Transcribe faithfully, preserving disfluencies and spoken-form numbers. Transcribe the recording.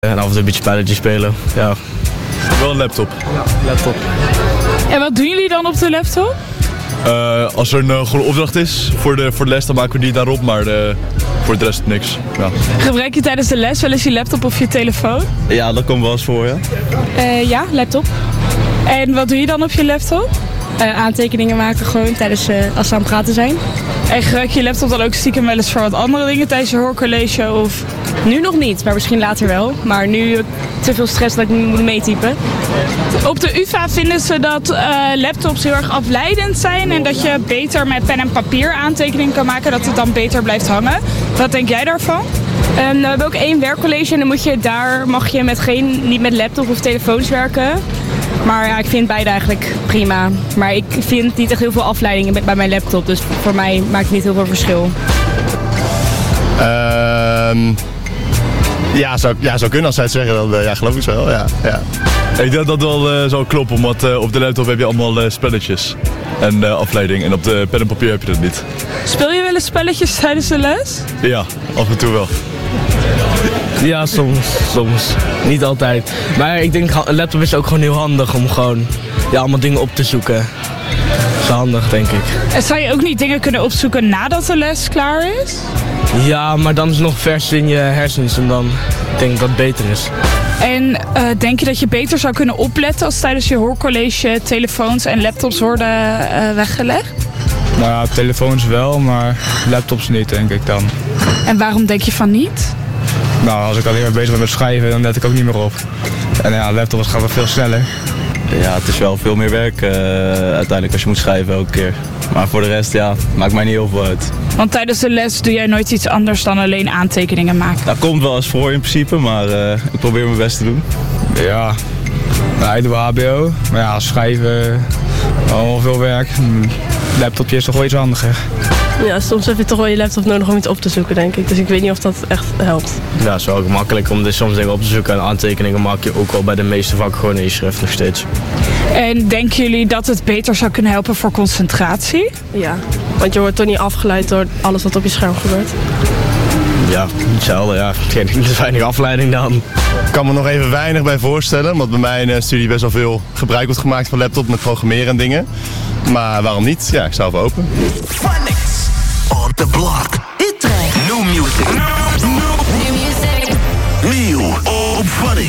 En af en toe een beetje spelletjes spelen, ja. Wel een laptop. Ja, laptop. En wat doen jullie dan op de laptop? Uh, als er een uh, goede opdracht is voor de, voor de les, dan maken we die daarop, maar de, voor de rest niks. Ja. Gebruik je tijdens de les wel eens je laptop of je telefoon? Ja, dat komt wel eens voor, ja. Uh, ja, laptop. En wat doe je dan op je laptop? Uh, aantekeningen maken gewoon tijdens uh, als ze aan het praten zijn. En gebruik je je laptop dan ook stiekem wel eens voor wat andere dingen tijdens je hoorcollege? Of... Nu nog niet, maar misschien later wel. Maar nu te veel stress dat ik moet meetypen. Op de U vA vinden ze dat uh, laptops heel erg afleidend zijn en dat je beter met pen en papier aantekeningen kan maken, dat het dan beter blijft hangen. Wat denk jij daarvan? Um, we hebben ook één werkcollege en dan moet je, daar mag je met geen, niet met laptop of telefoons werken. Maar ja, ik vind beide eigenlijk prima. Maar ik vind niet echt heel veel afleidingen bij mijn laptop, dus voor mij maakt het niet heel veel verschil. Uh, ja, zou, ja, zou kunnen als zij het zeggen, dan uh, ja, geloof ik zo wel. Ja, ja. Ik denk dat dat wel uh, zou kloppen, omdat uh, op de laptop heb je allemaal uh, spelletjes en uh, afleiding. En op de pen en papier heb je dat niet. Speel je wel eens spelletjes tijdens de les? Ja, af en toe wel. Ja, soms, soms. Niet altijd. Maar ik denk, een laptop is ook gewoon heel handig om gewoon ja, allemaal dingen op te zoeken. Dat is handig, denk ik. En zou je ook niet dingen kunnen opzoeken nadat de les klaar is? Ja, maar dan is het nog vers in je hersens en dan denk ik dat het beter is. En uh, denk je dat je beter zou kunnen opletten als tijdens je hoorcollege telefoons en laptops worden uh, weggelegd? Nou ja, telefoons wel, maar laptops niet, denk ik dan. En waarom denk je van niet? Nou, als ik alleen maar bezig ben met schrijven, dan let ik ook niet meer op. En ja, laptops gaat wel veel sneller. Ja, het is wel veel meer werk uh, uiteindelijk als je moet schrijven elke keer. Maar voor de rest, ja, maakt mij niet heel veel uit. Want tijdens de les doe jij nooit iets anders dan alleen aantekeningen maken? Dat komt wel eens voor in principe, maar uh, ik probeer mijn best te doen. Ja, nou, ik doe H B O, maar ja, schrijven, al veel werk. Laptopje is toch wel iets handiger. Ja, soms heb je toch wel je laptop nodig om iets op te zoeken, denk ik. Dus ik weet niet of dat echt helpt. Ja, het is wel ook makkelijk om dus soms dingen op te zoeken. En aantekeningen maak je ook wel bij de meeste vakken gewoon in je schrift nog steeds. En denken jullie dat het beter zou kunnen helpen voor concentratie? Ja, want je wordt toch niet afgeleid door alles wat op je scherm gebeurt. Ja, hetzelfde. Ja. Er is weinig afleiding dan. Ik kan me nog even weinig bij voorstellen, omdat bij mij in de studie best wel veel gebruik wordt gemaakt van laptop met programmeren en dingen. Maar waarom niet? Ja, ik sta even open. Phonics on the block. Utrecht. New music. New music. Nieuw op Phonics.